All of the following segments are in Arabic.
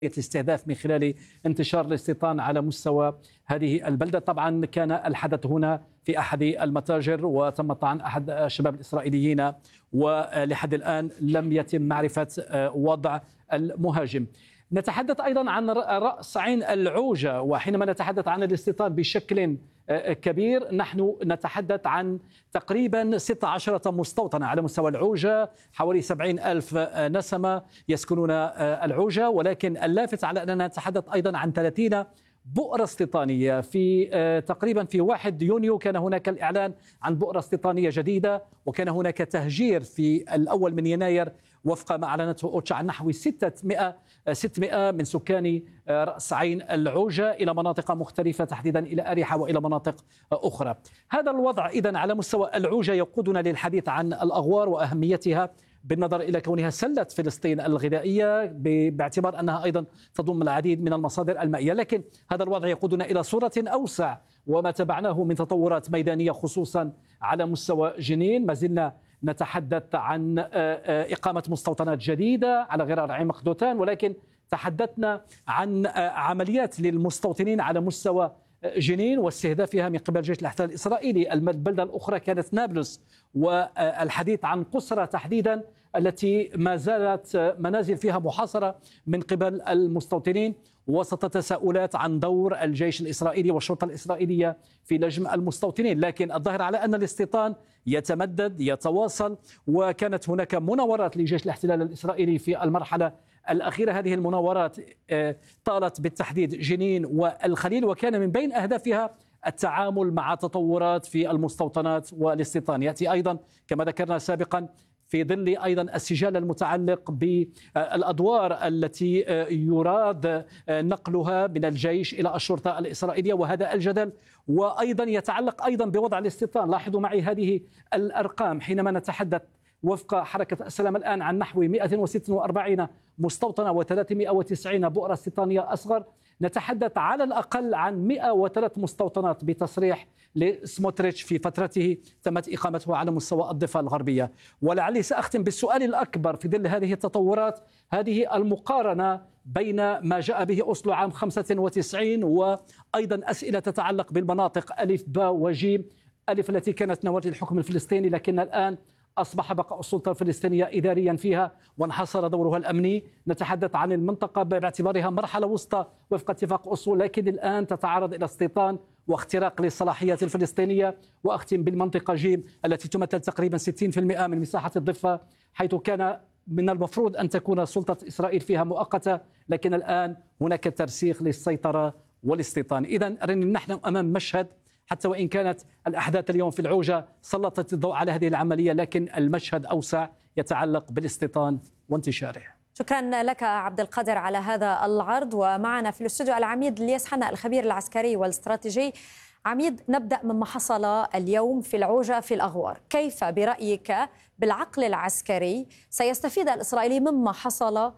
الاستهداف من خلال انتشار الاستيطان على مستوى هذه البلدة. طبعا كان الحدث هنا في أحد المتاجر وتم طعن أحد الشباب الإسرائيليين، ولحد الآن لم يتم معرفة وضع المهاجم. نتحدث أيضا عن رأس عين العوجة، وحينما نتحدث عن الاستيطان بشكل كبير نحن نتحدث عن تقريبا 16 مستوطنة على مستوى العوجة، حوالي 70,000 نسمة يسكنون العوجة، ولكن اللافت على أننا نتحدث أيضا عن 30 بؤرة استيطانية. في تقريبا في 1 يونيو كان هناك الإعلان عن بؤرة استيطانية جديدة، وكان هناك تهجير في الأول من يناير وفق ما أعلنته أوتشا عن نحو 600 من سكان رأس عين العوجة إلى مناطق مختلفة، تحديدا إلى أريحة وإلى مناطق أخرى. هذا الوضع إذن على مستوى العوجة يقودنا للحديث عن الأغوار وأهميتها بالنظر إلى كونها سلة فلسطين الغذائية، باعتبار أنها أيضا تضم العديد من المصادر المائية. لكن هذا الوضع يقودنا إلى صورة أوسع وما تبعناه من تطورات ميدانية خصوصا على مستوى جنين. ما زلنا نتحدث عن إقامة مستوطنات جديدة على غرار عمق دوتان، ولكن تحدثنا عن عمليات للمستوطنين على مستوى جنين واستهدافها من قبل جيش الاحتلال الإسرائيلي. البلدة الأخرى كانت نابلس، والحديث عن قسرة تحديدا التي ما زالت منازل فيها محاصرة من قبل المستوطنين، وسط تساؤلات عن دور الجيش الإسرائيلي والشرطة الإسرائيلية في لجم المستوطنين. لكن الظاهر على أن الاستيطان يتمدد يتواصل، وكانت هناك مناورات لجيش الاحتلال الإسرائيلي في المرحلة الأخيرة. هذه المناورات طالت بالتحديد جنين والخليل، وكان من بين أهدافها التعامل مع تطورات في المستوطنات والاستيطان. يأتي أيضا كما ذكرنا سابقا في ظل أيضا السجال المتعلق بالأدوار التي يراد نقلها من الجيش إلى الشرطة الإسرائيلية، وهذا الجدل وأيضا يتعلق أيضا بوضع الاستيطان. لاحظوا معي هذه الأرقام حينما نتحدث وفق حركة السلام الآن عن نحو 146 مستوطنة و390 بؤرة استيطانية أصغر، نتحدث على الأقل عن 103 مستوطنات بتصريح لسموتريتش في فترته تمت إقامتها على مستوى الضفة الغربية. ولعلي سأختم بالسؤال الأكبر في ظل هذه التطورات، هذه المقارنة بين ما جاء به أوسلو عام 95 وأيضا أسئلة تتعلق بالمناطق ألف باء وجيم. ألف التي كانت نواة الحكم الفلسطيني، لكن الآن أصبح بقاء السلطة الفلسطينية إداريا فيها وانحصر دورها الأمني. نتحدث عن المنطقة باعتبارها مرحلة وسطى وفق اتفاق أوسلو، لكن الآن تتعرض إلى استيطان واختراق للصلاحيات الفلسطينية. وأختم بالمنطقة جيم التي تمثل تقريبا 60% من مساحة الضفة، حيث كان من المفروض أن تكون سلطة إسرائيل فيها مؤقتة، لكن الآن هناك ترسيخ للسيطرة والاستيطان. إذن نحن أمام مشهد، حتى وإن كانت الأحداث اليوم في العوجة سلطت الضوء على هذه العملية، لكن المشهد أوسع يتعلق بالاستيطان وانتشاره. شكرا لك عبد القادر على هذا العرض. ومعنا في الاستوديو العميد الياس حنا الخبير العسكري والاستراتيجي. عميد، نبدأ مما حصل اليوم في العوجة في الأغوار. كيف برأيك بالعقل العسكري سيستفيد الإسرائيلي مما حصل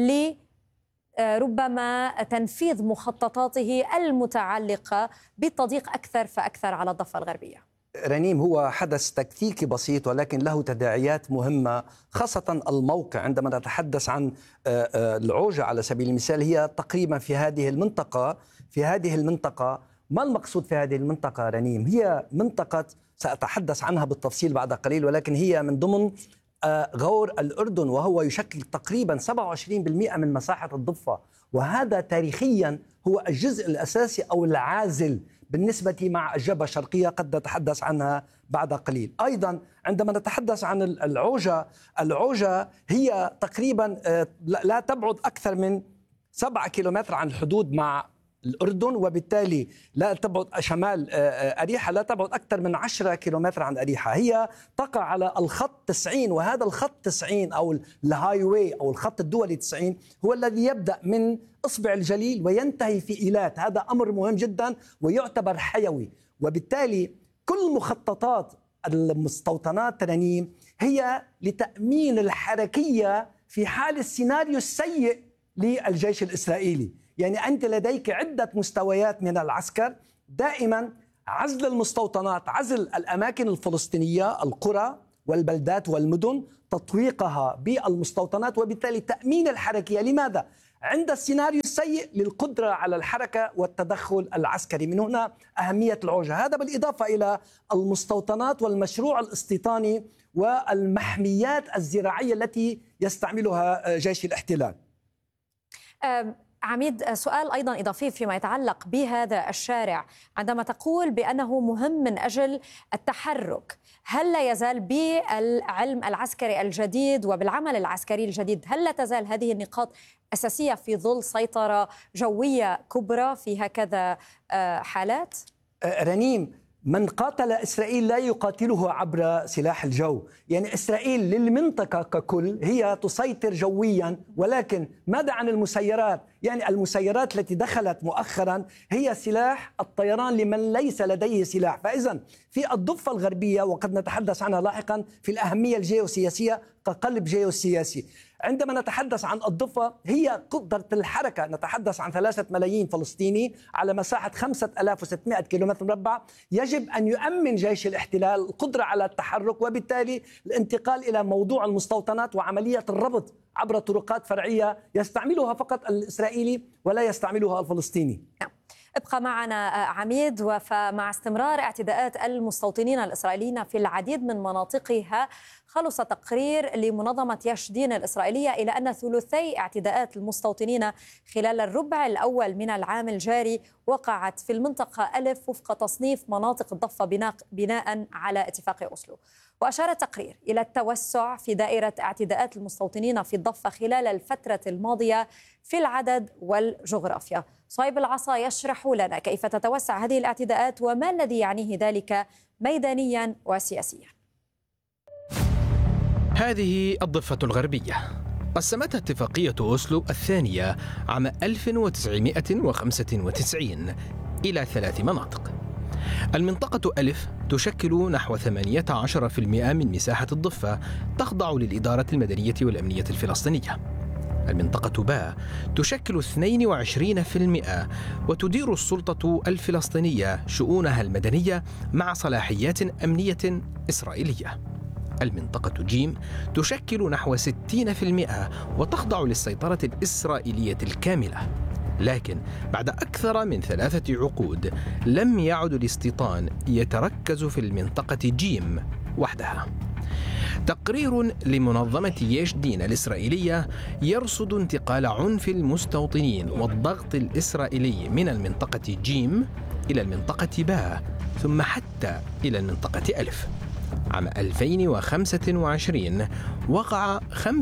ربما تنفيذ مخططاته المتعلقة بالتضييق أكثر فأكثر على الضفة الغربية؟ رنيم، هو حدث تكتيكي بسيط ولكن له تداعيات مهمة، خاصة الموقع. عندما نتحدث عن العوجة على سبيل المثال، هي تقريبا في هذه المنطقة. ما المقصود في هذه المنطقة رنيم؟ هي منطقة سأتحدث عنها بالتفصيل بعد قليل، ولكن هي من ضمن غور الأردن، وهو يشكل تقريبا 27% من مساحة الضفة، وهذا تاريخيا هو الجزء الأساسي أو العازل بالنسبة مع الجبهة الشرقية، قد نتحدث عنها بعد قليل. أيضا عندما نتحدث عن العوجة هي تقريبا لا تبعد أكثر من 7 كيلومتر عن الحدود مع الأردن، وبالتالي لا تبعد شمال أريحة، لا تبعد أكثر من 10 كيلومتر عن أريحة. هي تقع على الخط 90، وهذا الخط 90 أو الهاي واي أو الخط الدولي 90 هو الذي يبدأ من إصبع الجليل وينتهي في إيلات. هذا أمر مهم جدا ويعتبر حيوي، وبالتالي كل مخططات المستوطنات رنيم هي لتأمين الحركية في حال السيناريو السيء للجيش الإسرائيلي. يعني أنت لديك عدة مستويات من العسكر، دائما عزل المستوطنات، عزل الأماكن الفلسطينية، القرى والبلدات والمدن، تطويقها بالمستوطنات، وبالتالي تأمين الحركية. لماذا؟ عند السيناريو السيء للقدرة على الحركة والتدخل العسكري. من هنا أهمية العوجة. هذا بالإضافة إلى المستوطنات والمشروع الاستيطاني والمحميات الزراعية التي يستعملها جيش الاحتلال. عميد، سؤال أيضا إضافي فيما يتعلق بهذا الشارع، عندما تقول بأنه مهم من أجل التحرك، هل لا يزال بالعلم العسكري الجديد وبالعمل العسكري الجديد، هل لا تزال هذه النقاط أساسية في ظل سيطرة جوية كبرى في هكذا حالات؟ رنيم، من قاتل إسرائيل لا يقاتله عبر سلاح الجو. يعني إسرائيل للمنطقة ككل هي تسيطر جويا، ولكن ماذا عن المسيرات؟ يعني المسيرات التي دخلت مؤخرا هي سلاح الطيران لمن ليس لديه سلاح. فإذا في الضفة الغربية، وقد نتحدث عنها لاحقا، في الأهمية الجيوسياسية كقلب جيوسياسي. عندما نتحدث عن الضفة هي قدرة الحركة، نتحدث عن 3 ملايين فلسطيني على مساحة 5600 كيلومتر مربع. يجب أن يؤمن جيش الاحتلال القدرة على التحرك، وبالتالي الانتقال إلى موضوع المستوطنات وعملية الربط عبر طرقات فرعية يستعملها فقط الإسرائيلي ولا يستعملها الفلسطيني. ابقى معنا عميد. ومع استمرار اعتداءات المستوطنين الإسرائيليين في العديد من مناطقها، خلص تقرير لمنظمة يش دين الإسرائيلية إلى أن ثلثي اعتداءات المستوطنين خلال الربع الأول من العام الجاري وقعت في المنطقة ألف وفق تصنيف مناطق الضفة بناء على اتفاق أوسلو. وأشار التقرير إلى التوسع في دائرة اعتداءات المستوطنين في الضفة خلال الفترة الماضية في العدد والجغرافيا. صهيب العصا يشرح لنا كيف تتوسع هذه الاعتداءات وما الذي يعنيه ذلك ميدانيا وسياسيا. هذه الضفة الغربية قسمتها اتفاقية أوسلو الثانية عام 1995 إلى 3 مناطق. المنطقة ألف تشكل نحو 18% من مساحة الضفة، تخضع للإدارة المدنية والأمنية الفلسطينية. المنطقة باء تشكل 22% وتدير السلطة الفلسطينية شؤونها المدنية مع صلاحيات أمنية إسرائيلية. المنطقة جيم تشكل نحو 60% وتخضع للسيطرة الإسرائيلية الكاملة. لكن بعد أكثر من 3 عقود لم يعد الاستيطان يتركز في المنطقة جيم وحدها. تقرير لمنظمة يش دين الإسرائيلية يرصد انتقال عنف المستوطنين والضغط الإسرائيلي من المنطقة جيم إلى المنطقة باء ثم حتى إلى المنطقة ألف. عام 2025 وقع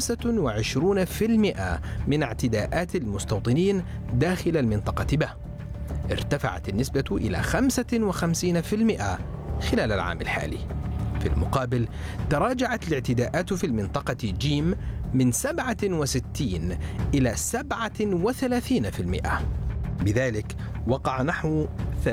25% من اعتداءات المستوطنين داخل المنطقة باء. ارتفعت النسبة إلى 55% خلال العام الحالي. في المقابل تراجعت الاعتداءات في المنطقة جيم من 67 إلى 37%. بذلك وقع نحو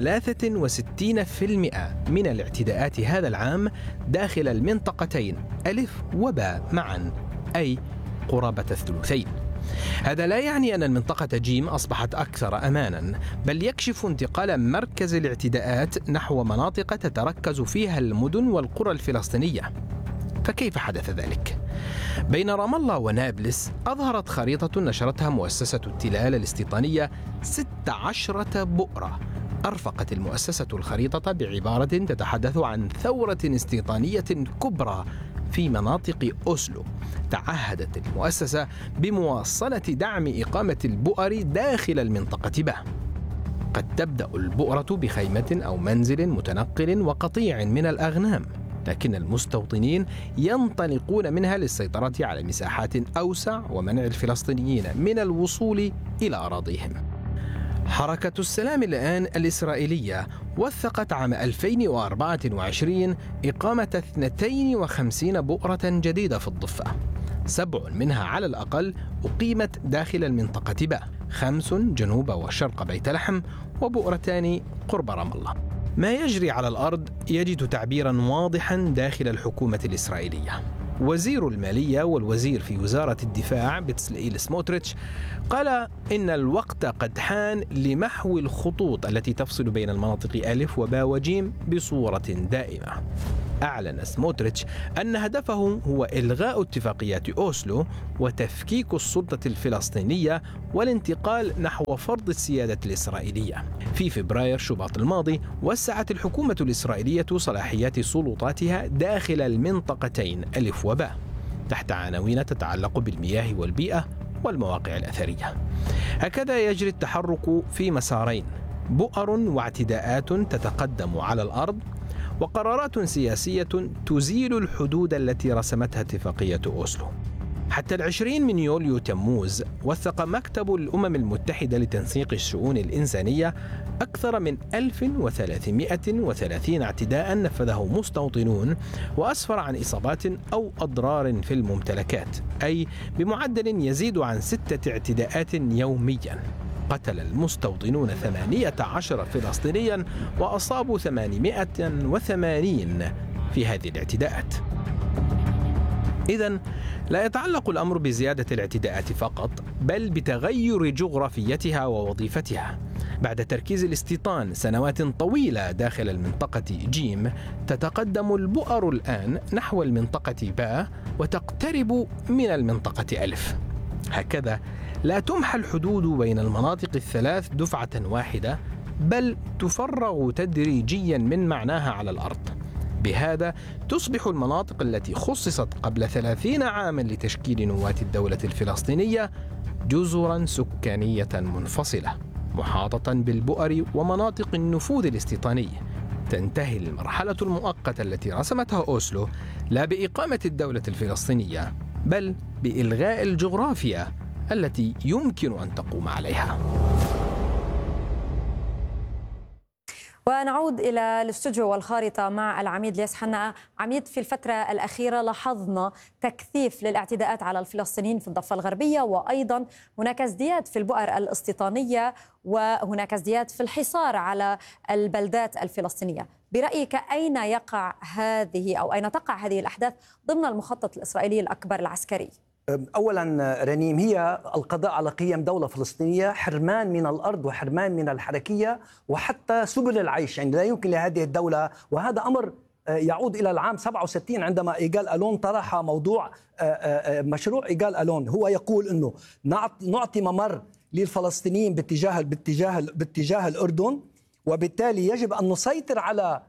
63% من الاعتداءات هذا العام داخل المنطقتين ألف وباء معا، أي قرابة الثلثين. هذا لا يعني أن المنطقة جيم أصبحت أكثر أمانا، بل يكشف انتقال مركز الاعتداءات نحو مناطق تتركز فيها المدن والقرى الفلسطينية. فكيف حدث ذلك؟ بين رام الله ونابلس أظهرت خريطة نشرتها مؤسسة التلال الاستيطانية 16 بؤرة. أرفقت المؤسسة الخريطة بعبارة تتحدث عن ثورة استيطانية كبرى في مناطق أوسلو. تعهدت المؤسسة بمواصلة دعم إقامة البؤر داخل المنطقة باء. قد تبدأ البؤرة بخيمة أو منزل متنقل وقطيع من الأغنام، لكن المستوطنين ينطلقون منها للسيطرة على مساحات أوسع ومنع الفلسطينيين من الوصول إلى أراضيهم. حركة السلام الآن الإسرائيلية وثقت عام 2024 إقامة 52 بؤرة جديدة في الضفة. 7 منها على الأقل أقيمت داخل المنطقة باء، 5 جنوب وشرق بيت لحم، وبؤرتان قرب رام الله. ما يجري على الأرض يجد تعبيرا واضحا داخل الحكومة الإسرائيلية. وزير المالية والوزير في وزارة الدفاع بتسلئيل سموتريتش قال إن الوقت قد حان لمحو الخطوط التي تفصل بين المناطق ألف وباء وجيم بصورة دائمة. أعلن سموتريتش أن هدفه هو إلغاء اتفاقيات أوسلو وتفكيك السلطة الفلسطينية والانتقال نحو فرض السيادة الإسرائيلية. في فبراير شباط الماضي وسعت الحكومة الإسرائيلية صلاحيات سلطاتها داخل المنطقتين ألف وباء تحت عناوين تتعلق بالمياه والبيئة والمواقع الأثرية. هكذا يجري التحرك في مسارين: بؤر واعتداءات تتقدم على الأرض، وقرارات سياسية تزيل الحدود التي رسمتها اتفاقية أوسلو. حتى 20 من يوليو تموز وثق مكتب الأمم المتحدة لتنسيق الشؤون الإنسانية أكثر من 1330 اعتداء نفذه مستوطنون، وأسفر عن إصابات أو أضرار في الممتلكات، أي بمعدل يزيد عن 6 اعتداءات يوميا. قتل المستوطنون 18 فلسطينيا وأصابوا 880 في هذه الاعتداءات. إذن لا يتعلق الأمر بزيادة الاعتداءات فقط، بل بتغير جغرافيتها ووظيفتها. بعد تركيز الاستيطان سنوات طويلة داخل المنطقة جيم، تتقدم البؤر الآن نحو المنطقة باء وتقترب من المنطقة ألف. هكذا لا تمحى الحدود بين المناطق الثلاث دفعة واحدة، بل تفرغ تدريجيا من معناها على الأرض. بهذا تصبح المناطق التي خصصت قبل 30 عاما لتشكيل نواة الدولة الفلسطينية جزرا سكانية منفصلة محاطة بالبؤر ومناطق النفوذ الاستيطاني. تنتهي المرحلة المؤقتة التي رسمتها أوسلو لا بإقامة الدولة الفلسطينية، بل بإلغاء الجغرافيا التي يمكن أن تقوم عليها. ونعود إلى الاستوديو والخارطة مع العميد الياس حنا. عميد، في الفترة الأخيرة لاحظنا تكثيف للاعتداءات على الفلسطينيين في الضفة الغربية، وأيضا هناك ازدياد في البؤر الاستيطانية، وهناك ازدياد في الحصار على البلدات الفلسطينية. برأيك أين يقع هذه أو أين تقع هذه الأحداث ضمن المخطط الإسرائيلي الأكبر العسكري؟ أولا رنيم، هي القضاء على قيم دولة فلسطينية، حرمان من الأرض وحرمان من الحركية وحتى سبل العيش. يعني لا يمكن لهذه الدولة، وهذا أمر يعود إلى العام 67 عندما إيجال ألون طرح موضوع مشروع إيجال ألون. هو يقول أنه نعطي ممر للفلسطينيين باتجاه الأردن، وبالتالي يجب أن نسيطر على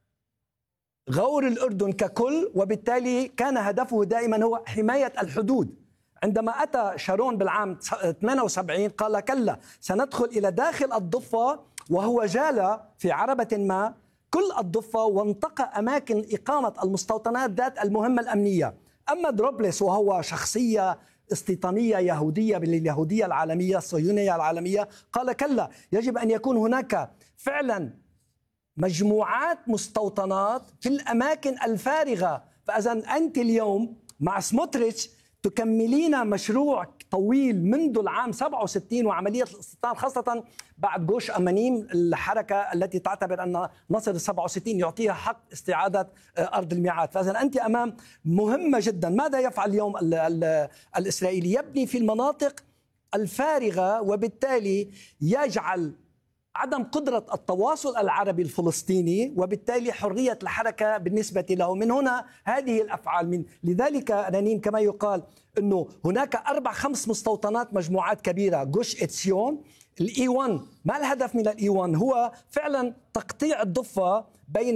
غور الأردن ككل، وبالتالي كان هدفه دائما هو حماية الحدود. عندما أتى شارون بالعام 78 قال كلا، سندخل إلى داخل الضفة، وهو جال في عربة ما كل الضفة وانتقى أماكن إقامة المستوطنات ذات المهمة الأمنية. أما دروبلس وهو شخصية استيطانية يهودية باليهودية العالمية الصهيونية العالمية، قال كلا، يجب أن يكون هناك فعلا مجموعات مستوطنات في الأماكن الفارغة. فإذا أنت اليوم مع سموتريتش تكملين مشروع طويل منذ العام 67 وعملية الاستيطان، خاصة بعد جوش أمانيم، الحركة التي تعتبر أن نصر 67 يعطيها حق استعادة أرض الميعاد. فإذا أنت أمام مهمة جدا. ماذا يفعل اليوم الإسرائيلي؟ يبني في المناطق الفارغة، وبالتالي يجعل عدم قدرة التواصل العربي الفلسطيني، وبالتالي حرية الحركة بالنسبة له. من هنا هذه الأفعال. لذلك رنين كما يقال أنه هناك 4-5 مستوطنات، مجموعات كبيرة. جوش إتسيون، الإي1. ما الهدف من الإي1؟ هو فعلا تقطيع الضفة بين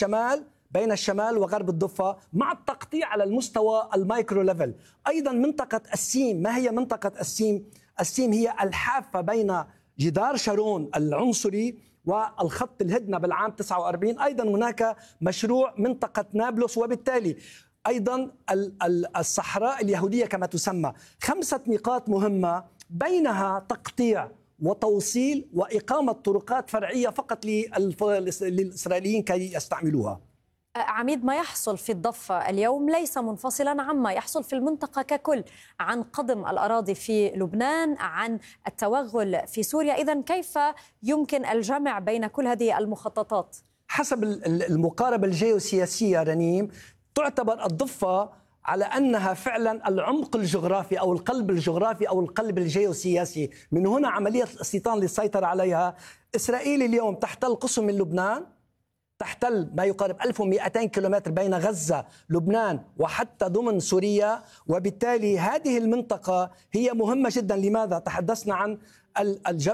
الشمال وغرب الضفة، مع التقطيع على المستوى المايكرو ليفل. أيضا منطقة السيم. ما هي منطقة السيم؟ السيم هي الحافة بين جدار شارون العنصري والخط الهدنة بالعام 49. أيضا هناك مشروع منطقة نابلس، وبالتالي أيضا الصحراء اليهودية كما تسمى. 5 نقاط مهمة، بينها تقطيع وتوصيل وإقامة طرقات فرعية فقط للإسرائيليين كي يستعملوها. عميد، ما يحصل في الضفة اليوم ليس منفصلا عما يحصل في المنطقة ككل، عن قضم الأراضي في لبنان، عن التوغل في سوريا. إذن كيف يمكن الجمع بين كل هذه المخططات؟ حسب المقاربة الجيوسياسية رنيم، تعتبر الضفة على أنها فعلا العمق الجغرافي أو القلب الجغرافي أو القلب الجيوسياسي. من هنا عملية الاستيطان للسيطرة عليها. إسرائيل اليوم تحتل قسم من لبنان، تحتل ما يقارب 1200 كيلومتر بين غزة، لبنان وحتى ضمن سوريا، وبالتالي هذه المنطقة هي مهمة جدا. لماذا؟ تحدثنا عن الجبل